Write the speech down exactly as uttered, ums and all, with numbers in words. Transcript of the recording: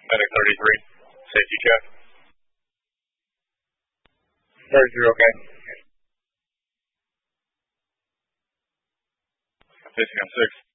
Medic thirty-three, safety check. thirty-three, okay. Fifty on six.